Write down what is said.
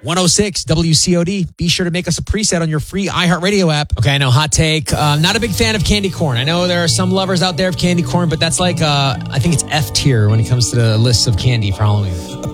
106 WCOD. Be sure to make us a preset on your free iHeartRadio app. Okay, I know, hot take. Not a big fan of candy corn. I know there are some lovers out there of candy corn, but that's like, I think it's F tier when it comes to the list of candy for Halloween.